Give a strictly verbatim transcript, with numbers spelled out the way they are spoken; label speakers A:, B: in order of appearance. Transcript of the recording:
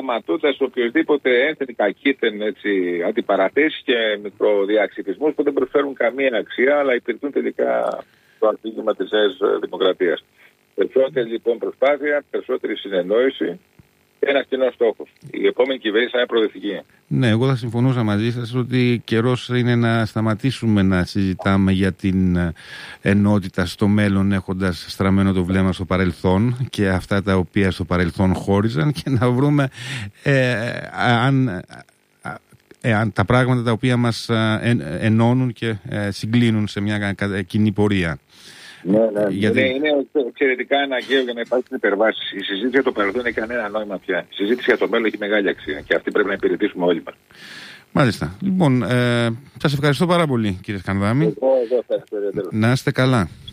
A: σταματώντας οποιοδήποτε ένθεν κακήθεν αντιπαραθέσεις και μικροδιαξυφισμούς που δεν προσφέρουν καμία αξία, αλλά υπηρετούν τελικά το αφήγημα της νέας δημοκρατίας. Περισσότερη λοιπόν προσπάθεια, περισσότερη συνεννόηση και ένας κοινός στόχος. Η επόμενη κυβέρνηση θα είναι προοδευτική.
B: Ναι, εγώ θα συμφωνούσα μαζί σας ότι καιρός είναι να σταματήσουμε να συζητάμε για την ενότητα στο μέλλον, έχοντας στραμμένο το βλέμμα στο παρελθόν και αυτά τα οποία στο παρελθόν χώριζαν, και να βρούμε ε, αν, ε, αν τα πράγματα τα οποία μας εν, ενώνουν και ε, συγκλίνουν σε μια κοινή πορεία.
A: Ναι, ναι.
B: Γιατί...
A: Είναι, είναι εξαιρετικά αναγκαίο για να υπάρχει υπερβάση. Η συζήτηση για το παρελθόν δεν έχει κανένα νόημα πια. Η συζήτηση για το μέλλον έχει μεγάλη αξία και αυτή πρέπει να υπηρετήσουμε όλοι μας.
B: Μάλιστα. Λοιπόν, ε, σας ευχαριστώ πάρα πολύ, κύριε Σκανδάμη.
A: Εγώ, εγώ, ευχαριστώ.
B: Να είστε καλά.